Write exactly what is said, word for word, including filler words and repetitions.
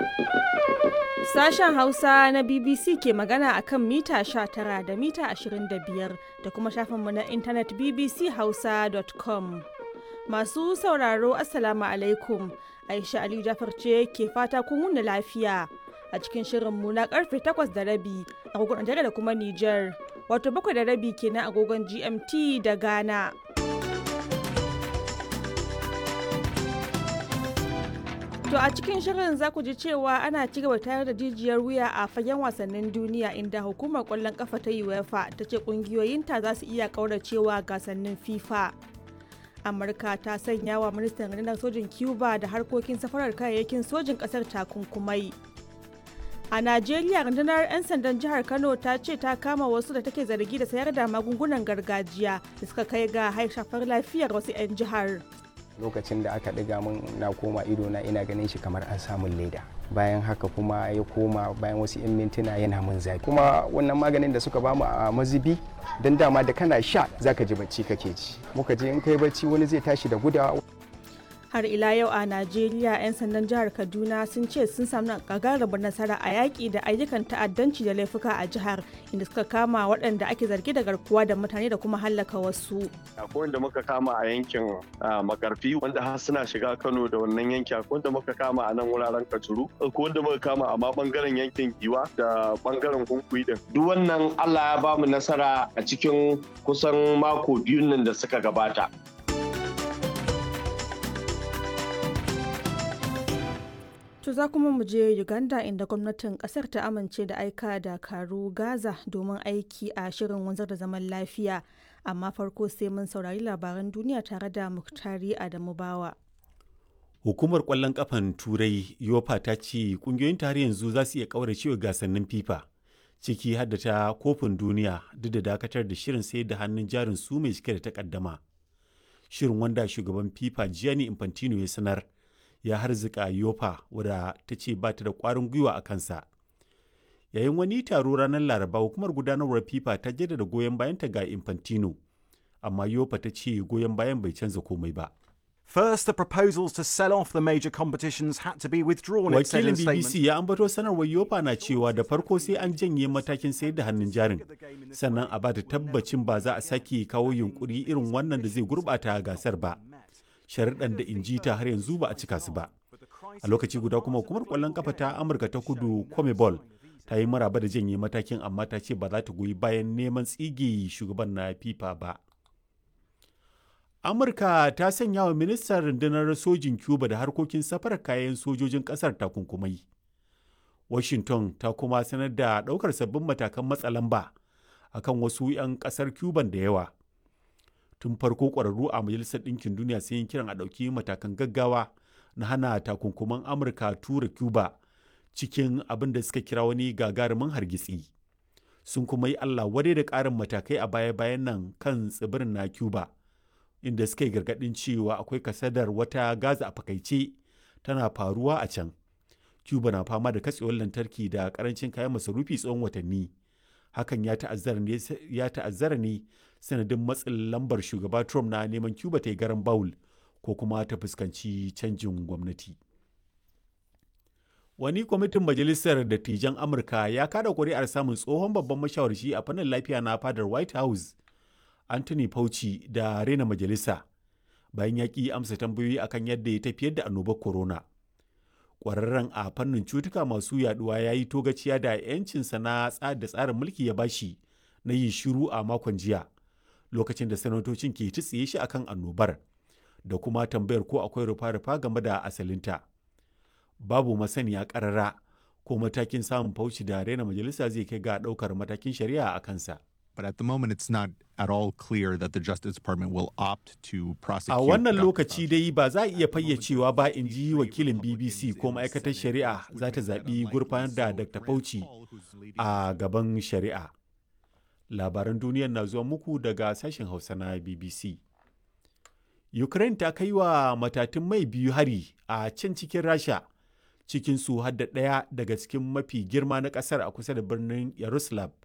Sashen Hausa na B B C ke magana a kan mita sha tara da mita ashirin da biyar da kuma shafinmu na intanet b b c hausa dot com. Masu sauraro Assalamu alaikum. Aisha Aliyu Jafar ce ke fata kun wuni lafiya a cikin shirinmu na karfe takwas da rabi agogon Najeriya da kuma Nijar. Wato bakwai da rabi kenan agogon G M T da Ghana. To a cikin shirin za ku ji cewa ana ci gaba tayar da jijiyar wuya a fagen wasannin duniya inda hukumar kwallon kafa ta UEFA ta ce kungiyoyinta za su iya kauracewa gasannin FIFA. Amurka ta sanya wa ministan rundunar sojin Cuba da harkokin safarar kayayyakin sojin kasar takunkumai. A Najeriya rundunar 'yan sandan jihar Kano ta ce ta kama wasu da take zargi da sayar da magungunan gargajiya da suka kai ga shafar lafiyar wasu 'yan jihar. Lokacin da aka ɗiga min na koma ido na ina ganin shi kamar an samun leda, bayan haka kuma ya koma bayan wasu 'yan mintuna yana min zafi, kuma wannan maganin da suka bamu a mazubi don dama da kana sha zaka ji bacci kake ji, muka je in kai bacci wani zai tashi da gudawa. Har ila yau a Najeriya 'yan sandan jihar Kaduna sun ce sun samu gagarumin nasara a yaƙi da ayyukan ta'addanci da laifuka a jihar, inda suka kama waɗanda ake zargi da garkuwa da mutane da kuma hallaka wasu. Akwai wanda muka kama a yankin Makarfi wanda har suna shiga Kano da wannan yanki, akwai wanda muka kama a nan wuraren Kajuru, akwai wanda muka kama a ma bangaren yankin Giwa da bangaren Hunkuyi din. Duk wannan Allah ya bamu nasara a cikin kusan mako biyun nan da suka gabata. To za kuma mu je Uganda inda gwamnatin kasar ta amince da aika dakaru Gaza domin aiki a shirin wanzar da zaman lafiya. Amma farko sai mun saurari labaran duniya tare da Muktari Adamu Bawa. Hukumar kwallon kafan Turai UEFA ta ce kungiyoyin har yanzu za su iya kauracewa gasannin FIFA, ciki har da ta kofin duniya duk da dakatar da shirin sayar da hannun jarin su mai cike da takaddama. Shirin wanda shugaban FIFA Gianni Infantino ya sanar ya harzika yofa wadda ta ce ba ta da ƙwarin gwiwa a kansa. Yayin wani taro ranar Laraba, hukumar gudanarwar FIFA ta jaddada goyon bayanta ga Infantino, amma yofa ta ce goyon bayan bai canza komai ba. First, the proposals to sell off the major competitions had to be withdrawn. Wakilin B B C ya ambato sanarwar yofa na cewa da farko sai an janye matakin sayar da hannun jarin, sannan a ba da tabbacin ba za a sake kawo yunkuri irin wannan da zai gurɓata gasar ba. Sharuɗan da inji ta har yanzu ba a cika su ba. A lokaci guda kuma hukumar ƙwallon kafa ta Amurka ta Kudu CONMEBOL ta yi maraba da janye matakin, amma ta ce ba za ta goyi bayan neman tsige shugaban na FIFA ba. Amurka ta sanya wa ministan rundunar sojin Cuba da harkokin safarar kayan sojojin ƙasar takunkumai. Washington ta kuma sanar da ɗaukar sabbin matakan matsa lamba akan wasu 'yan ƙasar Cuban da yawa. Tun farko ƙwararru a Majalisar Ɗinkin Duniya sun yi kiran a ɗauki matakan gaggawa na hana takunkuman Amurka tura Cuba cikin abin da suka kira wani gagarumin hargitsi. Sun kuma yi Allah wadai da ƙarin matakai a baya-bayan nan kan tsibirin na Cuba, inda suka yi gargaɗin cewa akwai kasadar wata Gaza a fakaice tana faruwa a can. Cuba na fama da katsewar lantarki da ƙarancin kayan masarufi tsawon watanni. Hakan ya ta'azzara ne sanadin matsin lambar shugaba Trump na neman Cuba ta yi garan bawul ko kuma ta fuskanci canjin gwamnati. Wani kwamitin Majalisar Dattijan Amurka ya kada kuri'ar samun tsohon babban mashawarci a fannin lafiya na fadar White House, Anthony Fauci, da rena majalisa bayan ya ƙi amsa tambayoyi akan yadda ya tafiyar da annobar corona. Ƙwararren a fannin cutuka masu yaduwa ya yi togaciya da 'yancinsa na da tsarin mulki ya bashi na yin shiru a makon jiya, lokacin da sanatocin ke tsiye shi akan annobar da kuma tambayar ko akwai rufa-rufa game da asalinta. Babu masaniya ƙarara ko matakin samun Fauci da rena majalisa zai kai ga ɗaukar matakin shari'a a kansa. But at the moment it's not at all clear that the Justice Department will opt to prosecute. A wannan lokaci dai ba za a iya fayyacewa ba, in ji wakilin B B C, ko ma'aikatar shari'a za ta zaɓi gurfanar da Doctor Fauci a gaban shari'a. Labaran duniyar na zuwa muku daga sashen Hausa na B B C. Ukraine ta kai wa matatun mai biyu hari a can cikin Rasha, cikin su har da ɗaya daga cikin mafi girma na ƙasar a kusa da birnin Yaroslav,